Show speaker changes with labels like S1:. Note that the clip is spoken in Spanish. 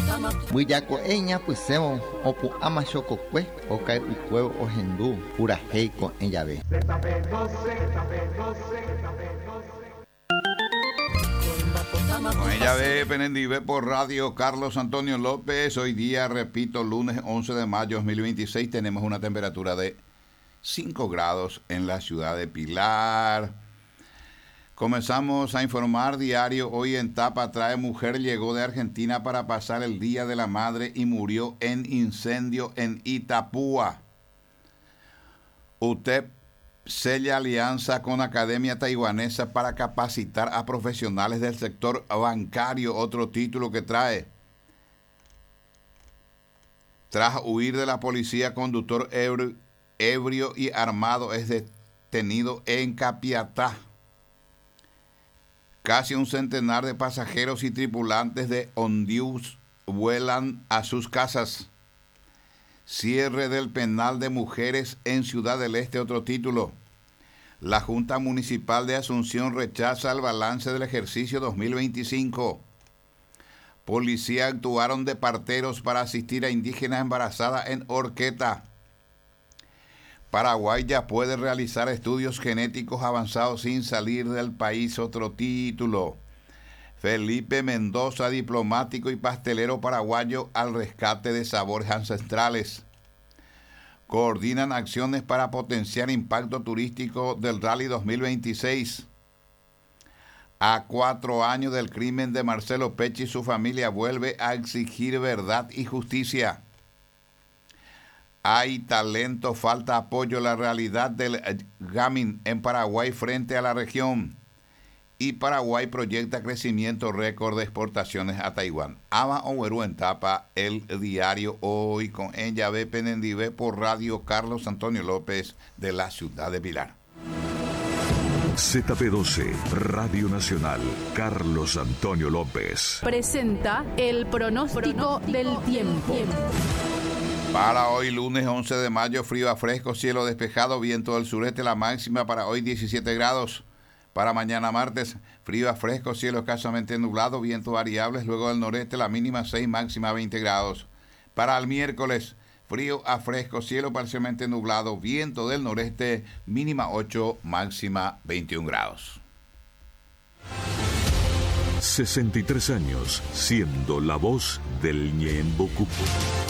S1: Buillaco eña pues semo opu ama chococue o cae huevo o hendú pura heico en llave.
S2: Con ella ve Penendive por Radio Carlos Antonio López. Hoy día, repito, lunes 11 de mayo 2026, tenemos una temperatura de 5 grados en la ciudad de Pilar. Comenzamos a informar diario. Hoy en tapa trae: mujer llegó de Argentina para pasar el Día de la Madre y murió en incendio en Itapúa. UTEP sella alianza con Academia Taiwanesa para capacitar a profesionales del sector bancario. Otro título que trae: tras huir de la policía, conductor ebrio y armado es detenido en Capiatá. Casi un centenar de pasajeros y tripulantes de Ondius vuelan a sus casas. Cierre del penal de mujeres en Ciudad del Este. Otro título: la Junta Municipal de Asunción rechaza el balance del ejercicio 2025. Policía actuaron de parteros para asistir a indígenas embarazadas en Horqueta. Paraguay ya puede realizar estudios genéticos avanzados sin salir del país. Otro título: Felipe Mendoza, diplomático y pastelero paraguayo al rescate de sabores ancestrales. Coordinan acciones para potenciar impacto turístico del Rally 2026. A 4 años del crimen de Marcelo Pecci, su familia vuelve a exigir verdad y justicia. Hay talento, falta apoyo. La realidad del gaming en Paraguay frente a la región. Y Paraguay proyecta crecimiento récord de exportaciones a Taiwán. Ama Oweru en tapa el diario Hoy, con ella ve Penendive por Radio Carlos Antonio López de la ciudad de Pilar.
S3: ZP12, Radio Nacional, Carlos Antonio López.
S4: Presenta el pronóstico del tiempo.
S2: Para hoy, lunes 11 de mayo, frío a fresco, cielo despejado, viento del sureste. La máxima para hoy 17 grados. Para mañana martes, frío a fresco, cielo escasamente nublado, viento variables. Luego del noreste, la mínima 6, máxima 20 grados. Para el miércoles, frío a fresco, cielo parcialmente nublado, viento del noreste, mínima 8, máxima 21 grados.
S3: 63 años siendo la voz del Ñeembucú.